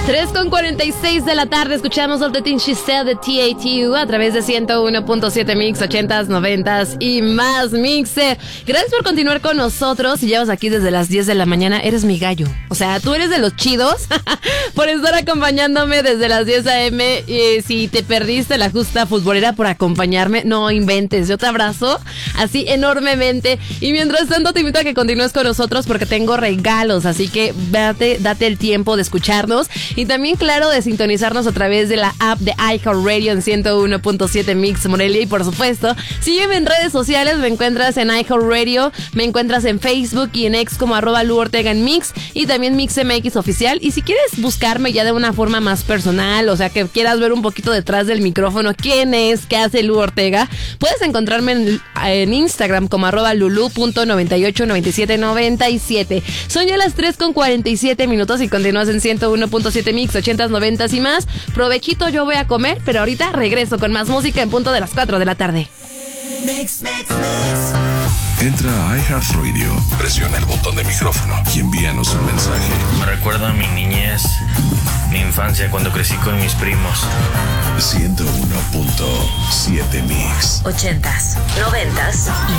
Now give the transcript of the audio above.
3:46 de la tarde, escuchamos All the Things She Said de TATU a través de 101.7 Mix, 80s, 90s y más Mixer. Gracias por continuar con nosotros. Si llevas aquí desde las 10 de la mañana, eres mi gallo. O sea, tú eres de los chidos por estar acompañándome desde las 10 a.m. Y si te perdiste la justa futbolera por acompañarme, no inventes. Yo te abrazo así enormemente. Y mientras tanto, te invito a que continúes con nosotros porque tengo regalos. Así que date el tiempo de escucharnos. Y también, claro, de sintonizarnos a través de la app de iHeartRadio en 101.7 Mix Morelia. Y por supuesto, sígueme en redes sociales, me encuentras en iHeartRadio, me encuentras en Facebook y en X como @LuOrtega en Mix y también MixMX Oficial. Y si quieres buscarme ya de una forma más personal, o sea, que quieras ver un poquito detrás del micrófono quién es, qué hace Lu Ortega, puedes encontrarme en Instagram como @lulu.989797. Son ya las 3:47 minutos y continúas en 101.7 Mix, 80s, 90s y más. Provechito, yo voy a comer, pero ahorita regreso con más música en punto de las 4 de la tarde. Mix. Entra a iHeartRadio, presiona el botón de micrófono y envíanos un mensaje. Me recuerda a mi niñez, mi infancia cuando crecí con mis primos. 101.7 Mix. 80s, 90s y